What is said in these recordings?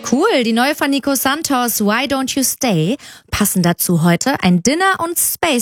Cool, die neue von Nico Santos, Why Don't You Stay. Passen dazu heute ein Dinner und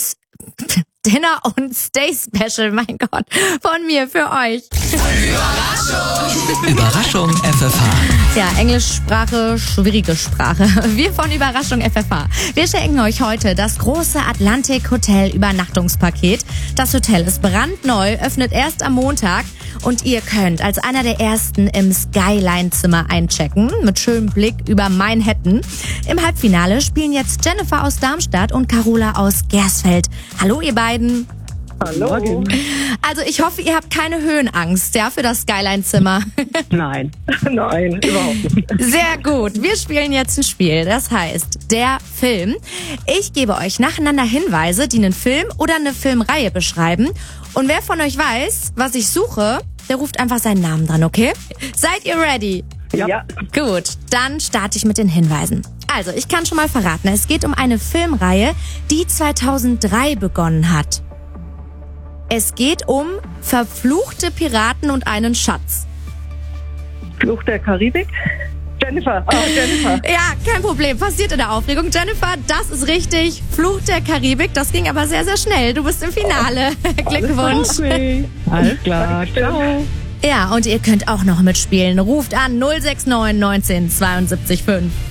Stay Special, mein Gott, von mir für euch. Überraschung FFH. Ja, Englischsprache, schwierige Sprache. Wir von Überraschung FFH. Wir schenken euch heute das große Atlantik Hotel Übernachtungspaket. Das Hotel ist brandneu, öffnet erst am Montag und ihr könnt als einer der ersten im Skyline-Zimmer einchecken, mit schönem Blick über Manhattan. Im Halbfinale spielen jetzt Jennifer aus Darmstadt und Carola aus Gersfeld. Hallo ihr beiden. Hallo. Also ich hoffe, ihr habt keine Höhenangst, ja, für das Skyline-Zimmer. Nein, überhaupt nicht. Sehr gut. Wir spielen jetzt ein Spiel, das heißt der Film. Ich gebe euch nacheinander Hinweise, die einen Film oder eine Filmreihe beschreiben. Und wer von euch weiß, was ich suche, der ruft einfach seinen Namen dran, okay? Seid ihr ready? Ja. Gut, dann starte ich mit den Hinweisen. Also, ich kann schon mal verraten, es geht um eine Filmreihe, die 2003 begonnen hat. Es geht um verfluchte Piraten und einen Schatz. Fluch der Karibik. Jennifer. Ja, kein Problem. Passiert in der Aufregung. Jennifer, das ist richtig. Fluch der Karibik. Das ging aber sehr, sehr schnell. Du bist im Finale. Glückwunsch. Alles klar. Ciao. Ja, und ihr könnt auch noch mitspielen. Ruft an 069 19 72 5.